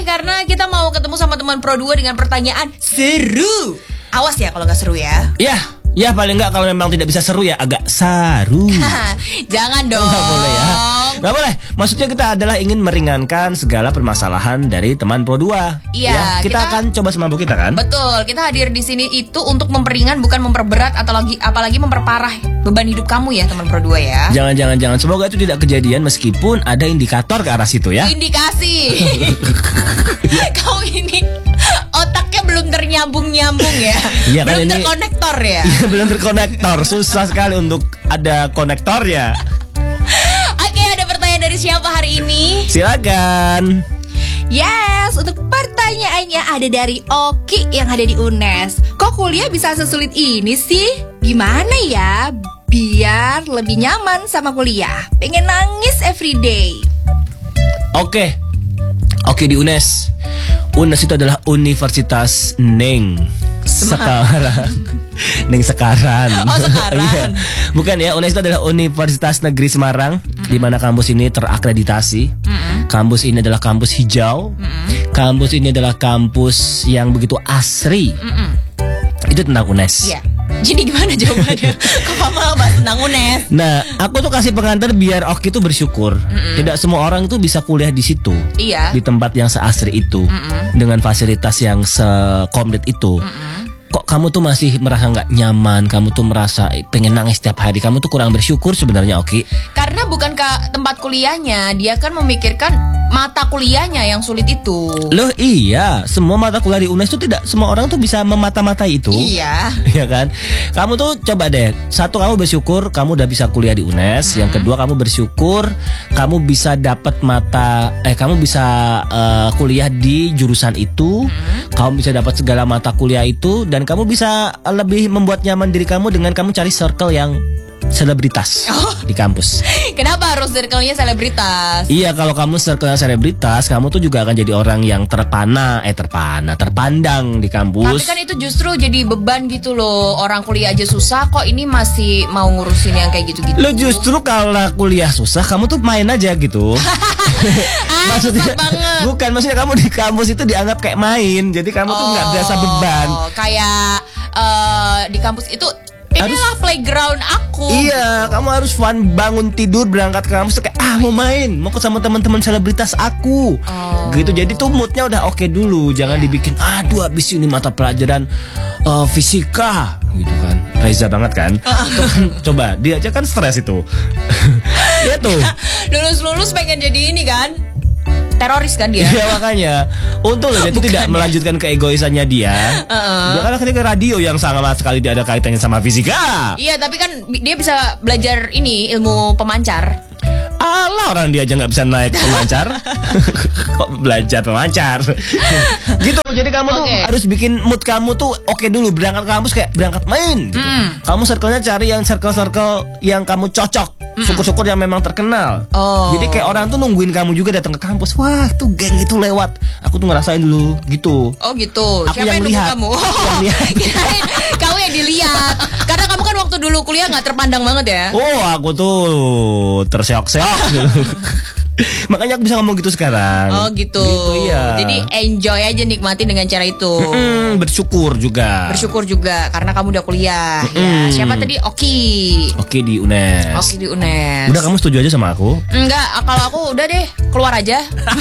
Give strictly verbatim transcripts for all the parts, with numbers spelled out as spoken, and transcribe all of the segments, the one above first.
karena kita mau ketemu sama teman Pro dua dengan pertanyaan seru. Awas ya kalau nggak seru ya. Ya, ya paling nggak kalau memang tidak bisa seru ya agak saru. Jangan dong. Nggak boleh ya. Nggak boleh. Maksudnya kita adalah ingin meringankan segala permasalahan dari teman Pro dua. Iya. Ya, kita, kita akan coba semampu kita kan. Betul. Kita hadir di sini itu untuk memperingan bukan memperberat atau lagi apalagi memperparah beban hidup kamu ya teman Pro dua ya. Jangan jangan jangan. Semoga itu tidak kejadian meskipun ada indikator ke arah situ ya. Indikasi. Kau ini otaknya belum ternyambung-nyambung ya. Iya, kan belum ini- terkonektor ya. Iya, belum terkonektor. Susah sekali untuk ada konektornya. Oke, ada pertanyaan dari siapa hari ini? Silakan. Yes, untuk pertanyaannya ada dari Oki yang ada di U N E S. Kok kuliah bisa sesulit ini sih? Gimana ya biar lebih nyaman sama kuliah? Pengen nangis everyday. Oke. Oke, di U N E S. U N E S itu adalah Universitas Neng Sekarang. Neng Sekarang. Oh, Sekarang. Iya. Bukan ya, U N E S itu adalah Universitas Negeri Semarang, mm-hmm. di mana kampus ini terakreditasi. Mm-hmm. Kampus ini adalah kampus hijau. Mm-hmm. Kampus ini adalah kampus yang begitu asri. Mm-hmm. Itu tentang U N E S. Iya. Jadi gimana jawabannya? Kok malah bahas tentang U N E S? Nah, aku tuh kasih pengantar biar Oki tuh bersyukur. Mm-mm. Tidak semua orang tuh bisa kuliah di situ. Iya. Di tempat yang seasri itu. Mm-mm. Dengan fasilitas yang sekomplit itu. Mm-mm. Kok kamu tuh masih merasa nggak nyaman? Kamu tuh merasa pengen nangis setiap hari? Kamu tuh kurang bersyukur sebenarnya, Oki. Karena bukan ke tempat kuliahnya, dia kan memikirkan mata kuliahnya yang sulit itu. Loh iya, semua mata kuliah di U N E S itu tidak semua orang tuh bisa memata-matai itu. Iya. Iya kan? Kamu tuh coba deh. Satu, kamu bersyukur kamu udah bisa kuliah di U N E S. Mm-hmm. Yang kedua, kamu bersyukur kamu bisa dapat mata eh kamu bisa uh, kuliah di jurusan itu. Mm-hmm. Kamu bisa dapat segala mata kuliah itu dan kamu bisa lebih membuat nyaman diri kamu dengan kamu cari circle yang selebritas oh. di kampus. Kenapa harus circle-nya selebritas? Iya, kalau kamu circle selebritas, kamu tuh juga akan jadi orang yang terpana, eh terpana, terpandang di kampus. Tapi kan itu justru jadi beban gitu loh. Orang kuliah aja susah, kok ini masih mau ngurusin yang kayak gitu-gitu. Lo justru kalau kuliah susah, kamu tuh main aja gitu. ah, maksudnya banget. Bukan, maksudnya kamu di kampus itu dianggap kayak main. Jadi kamu oh, tuh nggak berasa beban. Kayak uh, di kampus itu inilah harus, playground aku. Iya, kamu harus fun, bangun tidur berangkat ke kampus tuh kayak ah mau main, mau ke sama teman-teman selebritas aku. Oh. Gitu. Jadi tuh moodnya udah oke okay dulu, jangan yeah. dibikin aduh habis ini mata pelajaran uh, fisika gitu kan. Reza banget kan? Coba dia aja kan stres itu. Iya tuh. Lulus-lulus pengen jadi ini kan? Teroris kan dia. Iya makanya. Untung loh dia tuh tidak melanjutkan keegoisannya dia. Uh-uh. Dia kan ketika radio yang sama sekali tidak ada kaitannya sama fisika. Iya, tapi kan dia bisa belajar ini ilmu pemancar. Alah, orang dia aja nggak bisa naik pemancar. Kok belajar pemancar? Gitu. Jadi kamu okay. tuh harus bikin mood kamu tuh oke okay dulu, berangkat ke kampus kayak berangkat main gitu. Mm. Kamu circle-nya cari yang circle-circle yang kamu cocok. Mm. Syukur-syukur yang memang terkenal. Oh. Jadi kayak orang tuh nungguin kamu juga datang ke kampus. Wah, tuh geng itu lewat. Aku tuh ngerasain dulu gitu. Oh gitu. Aku Siapa yang, yang lihat. Kamu? Yang lihat. Kamu yang dilihat. Karena kamu kan waktu dulu kuliah nggak terpandang banget ya. Oh, aku tuh terseok-seok. Makanya aku bisa ngomong gitu sekarang. Oh gitu, gitu iya. Jadi enjoy aja, nikmati dengan cara itu. Mm-mm, bersyukur juga. Bersyukur juga karena kamu udah kuliah. Mm-mm. Ya, siapa tadi? Oki. Oki di U N E S. Oki di U N E S. Udah, kamu setuju aja sama aku? Enggak, kalau aku udah deh, keluar aja.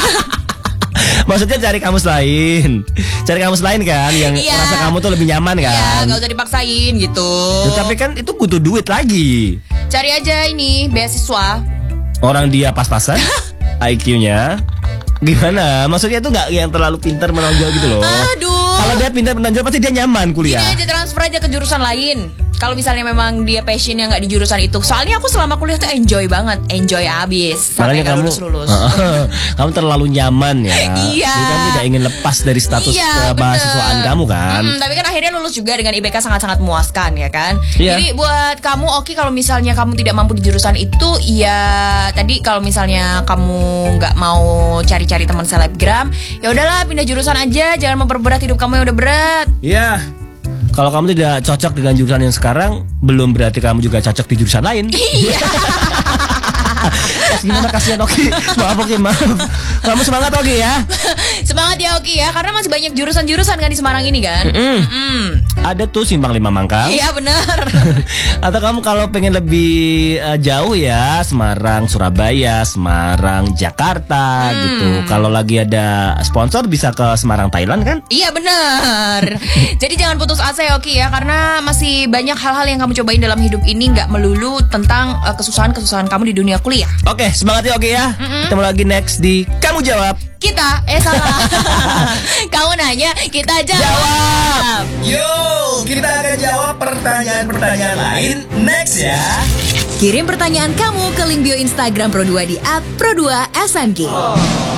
Maksudnya cari kamus lain. Cari kamus lain kan yang iya. rasa kamu tuh lebih nyaman kan. Iya, gak usah dipaksain gitu. Ya, tapi kan itu butuh duit lagi. Cari aja ini beasiswa. Orang dia pas-pasan I Q-nya gimana? Maksudnya tuh gak yang terlalu pintar menonjol gitu loh. Aduh. Kalau dia pintar menonjol pasti dia nyaman kuliah. Ini aja transfer aja ke jurusan lain. Kalau misalnya memang dia passionnya nggak di jurusan itu. Soalnya aku selama kuliah tuh enjoy banget, enjoy abis. Makanya kamu lulus-lulus. Kamu terlalu nyaman ya. Iya. Kamu kan tidak ingin lepas dari status iya, mahasiswaan kamu kan. Hmm, tapi kan akhirnya lulus juga dengan I P K sangat-sangat memuaskan ya kan. Iya. Jadi buat kamu oke kalau misalnya kamu tidak mampu di jurusan itu, ya tadi kalau misalnya kamu nggak mau cari-cari teman selebgram, ya udahlah pindah jurusan aja, jangan memperberat hidup kamu yang udah berat. Iya. Kalau kamu tidak cocok dengan jurusan yang sekarang, belum berarti kamu juga cocok di jurusan lain. Iya. podcast gimana, kasihan Oki. Maaf Oki, maaf. Kamu semangat Oki ya. Semangat ya Oki ya, karena masih banyak jurusan-jurusan kan di Semarang ini kan. Mm-mm. Mm. Ada tuh Simpang Lima Mangkang. Iya benar. Atau kamu kalau pengen lebih uh, jauh ya, Semarang, Surabaya, Semarang, Jakarta Hmm. gitu. Kalau lagi ada sponsor bisa ke Semarang, Thailand kan? Iya benar. Jadi jangan putus asa ya Oki ya, karena masih banyak hal-hal yang kamu cobain dalam hidup ini, nggak melulu tentang uh, kesusahan-kesusahan kamu di dunia kuliah. Oke, semangat ya Oki ya. Ketemu lagi next di Kamu Jawab. Kita, eh salah. Kamu nanya, kita jawab. Yo, kita akan jawab pertanyaan-pertanyaan lain next ya. Kirim pertanyaan kamu ke link bio Instagram Pro dua di at pro dua S M G.